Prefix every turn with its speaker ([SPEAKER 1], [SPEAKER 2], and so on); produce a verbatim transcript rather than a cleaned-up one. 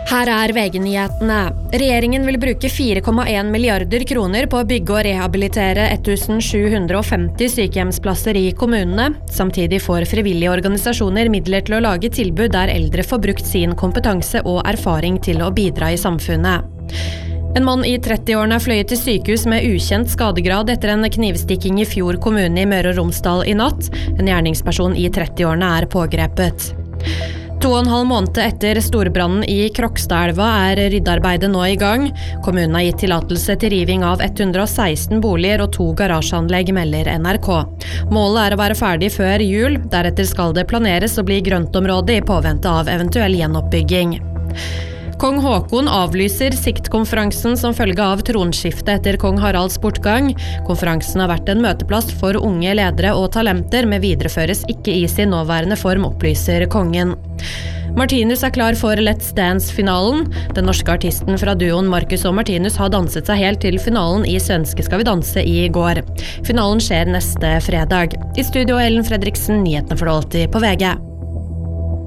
[SPEAKER 1] Her er V G-nyhetene. Regjeringen vil bruke fire komma en milliarder kroner på å bygge og rehabilitere ett tusen sju hundre femti sykehjemsplasser i kommunene. Samtidig får frivillige organisasjoner midler til å lage tilbud der eldre får brukt sin kompetanse og erfaring til å bidra i samfunnet. En mann i trettiårene er fløyet til sykehus med ukjent skadegrad etter en knivstikking i Fjord kommune i Møre og Romsdal i natt. En gjerningsperson i trettiårene er pågrepet. To og en halv måned etter storbrannen i Krokstadelva er ryddearbeidet nå i gang. Kommunen har gitt tillatelse til riving av ett hundre og seksten boliger og to garasjeanlegg, melder N R K. Målet er å være ferdig før jul, deretter skal det planeres å bli grøntområde i påvente av eventuell gjenoppbygging. Kong Håkon avlyser siktkonferansen som følge av tronskiftet etter kong Haralds bortgang. Konferansen har vært en møteplass for unge ledere og talenter, men videreføres ikke i sin nåværende form, opplyser kongen. Martinus er klar for Let's Dance-finalen. Den norske artisten fra duoen Marcus og Martinus har danset seg helt til finalen i Svenske Skal vi danse i går. Finalen skjer neste fredag. I studio Ellen Fredriksen, nyhetene for alltid på V G.